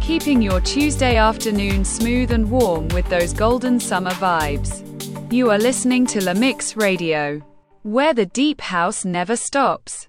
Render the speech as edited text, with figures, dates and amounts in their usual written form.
keeping your Tuesday afternoon smooth and warm with those golden summer vibes. You are listening to La Mix Radio, where the deep house never stops.